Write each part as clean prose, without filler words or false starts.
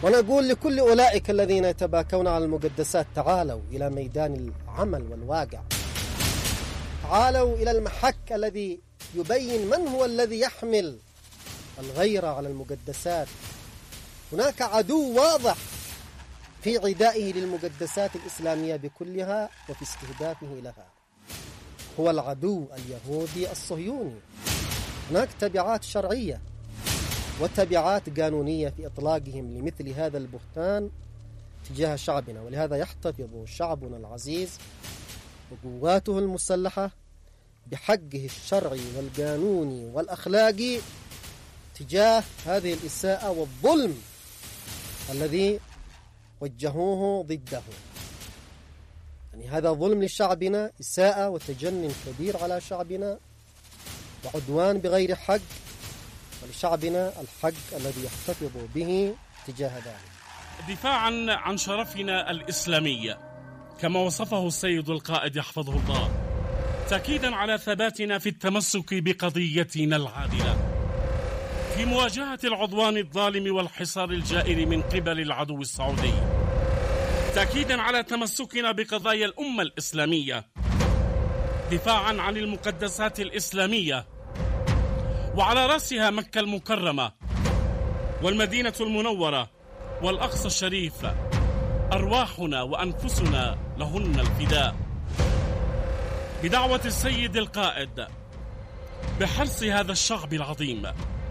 ونقول لكل أولئك الذين يتباكون على المقدسات: تعالوا إلى ميدان العمل والواقع، تعالوا إلى المحك الذي يبين من هو الذي يحمل الغيرة على المقدسات. هناك عدو واضح في عدائه للمقدسات الإسلامية بكلها وفي استهدافه لها، هو العدو اليهودي الصهيوني. هناك تبعات شرعية وتبعات قانونية في إطلاقهم لمثل هذا البهتان تجاه شعبنا، ولهذا يحتفظ شعبنا العزيز وقواته المسلحة بحقه الشرعي والقانوني والأخلاقي تجاه هذه الإساءة والظلم الذي وجهوه ضده. يعني هذا ظلم لشعبنا، إساءة وتجنن كبير على شعبنا وعدوان بغير حق، ولشعبنا الحق الذي يحتفظ به تجاه ذلك. دفاعا عن شرفنا الإسلامي كما وصفه السيد القائد يحفظه الله، تأكيدا على ثباتنا في التمسك بقضيتنا العادلة في مواجهة العدوان الظالم والحصار الجائر من قبل العدو السعودي، تأكيدا على تمسكنا بقضايا الأمة الإسلامية، دفاعا عن المقدسات الإسلامية وعلى رأسها مكة المكرمة والمدينة المنورة والأقصى الشريف، أرواحنا وأنفسنا لهن الفداء. بدعوة السيد القائد بحرص هذا الشعب العظيم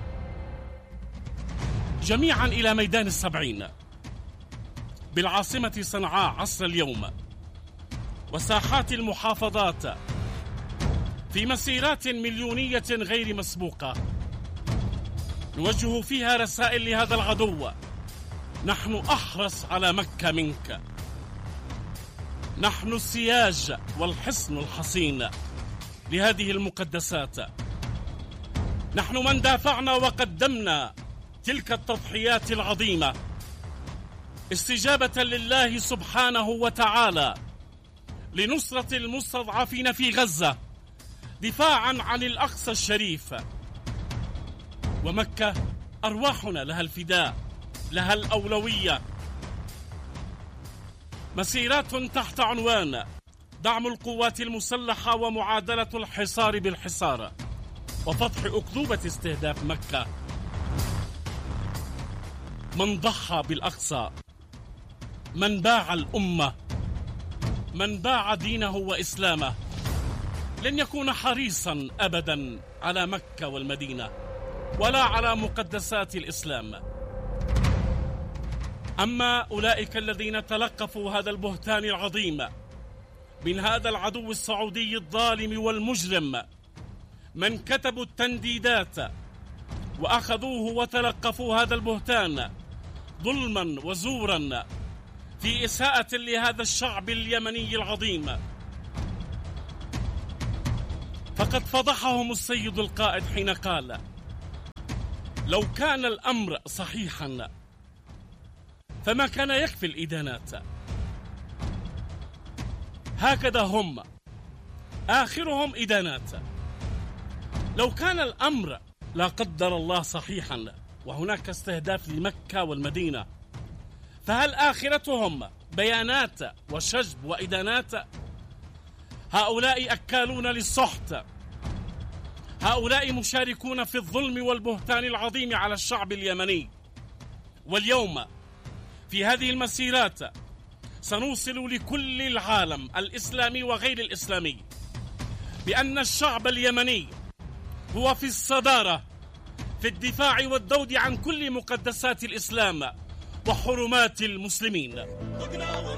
جميعا إلى ميدان السبعين بالعاصمة صنعاء عصر اليوم وساحات المحافظات في مسيرات مليونية غير مسبوقة نوجه فيها رسائل لهذا العدو: نحن أحرص على مكة منك، نحن السياج والحصن الحصين لهذه المقدسات، نحن من دافعنا وقدمنا تلك التضحيات العظيمة استجابة لله سبحانه وتعالى لنصرة المستضعفين في غزة، دفاعا عن الأقصى الشريف. ومكة أرواحنا لها الفداء، لها الأولوية. مسيرات تحت عنوان دعم القوات المسلحة ومعادلة الحصار بالحصار وفتح أكذوبة استهداف مكة. من ضحى بالأقصى، من باع الأمة، من باع دينه وإسلامه، لن يكون حريصا أبدا على مكة والمدينة ولا على مقدسات الإسلام. أما أولئك الذين تلقفوا هذا البهتان العظيم من هذا العدو السعودي الظالم والمجرم، من كتبوا التنديدات وأخذوه وتلقفوا هذا البهتان ظلما وزورا في إساءة لهذا الشعب اليمني العظيم، فقد فضحهم السيد القائد حين قال: لو كان الأمر صحيحا فما كان يكفي الإدانات. هكذا هم، آخرهم إدانات. لو كان الأمر لا قدر الله صحيحا وهناك استهداف لمكة والمدينة، فهل آخرتهم بيانات وشجب وإدانات؟ هؤلاء أكالون للسحت، هؤلاء مشاركون في الظلم والبهتان العظيم على الشعب اليمني. واليوم في هذه المسيرات سنوصل لكل العالم الإسلامي وغير الإسلامي بأن الشعب اليمني هو في الصدارة في الدفاع والذود عن كل مقدسات الإسلام وحرمات المسلمين.